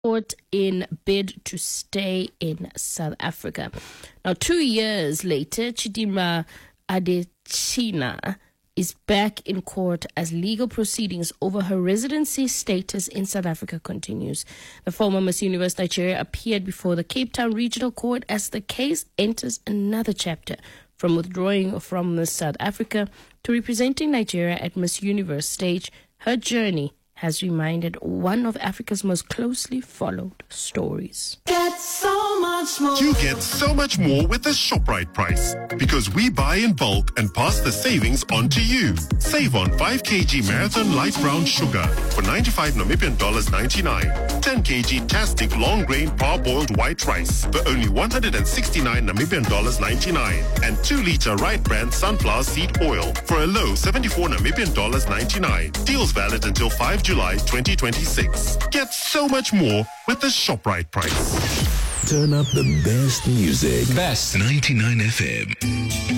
court in bid to stay in South Africa. Now, 2 years later, Chidimma Adetshina is back in court as legal proceedings over her residency status in South Africa continues. The former Miss Universe Nigeria appeared before the Cape Town Regional Court as the case enters another chapter, from withdrawing from Miss South Africa to representing Nigeria at Miss Universe stage. Her journey has reminded one of Africa's most closely followed stories. Get so much more. You get so much more with the ShopRite price, because we buy in bulk and pass the savings on to you. Save on 5 kg Marathon Light Brown Sugar for 95 Namibian dollars 99. 10 kg Tastic Long Grain Parboiled White Rice for only 169 Namibian dollars 99. And 2 liter Right Brand Sunflower Seed Oil for a low 74 Namibian dollars 99. Deals valid until 5 July 2026. Get so much more with the ShopRite price. Turn up the best music. Best 99 FM.